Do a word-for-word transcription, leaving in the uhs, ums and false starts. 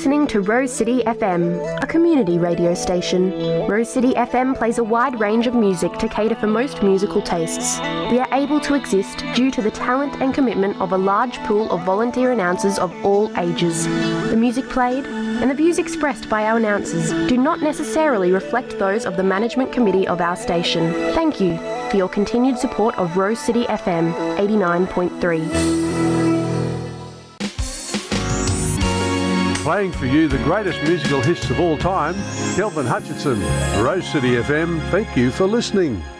listening to Rose City F M, a community radio station. Rose City F M plays a wide range of music to cater for most musical tastes. We are able to exist due to the talent and commitment of a large pool of volunteer announcers of all ages. The music played and the views expressed by our announcers do not necessarily reflect those of the management committee of our station. Thank you for your continued support of Rose City F M eighty-nine point three. Playing for you the greatest musical hits of all time, Kelvin Hutchinson, Rose City F M, thank you for listening.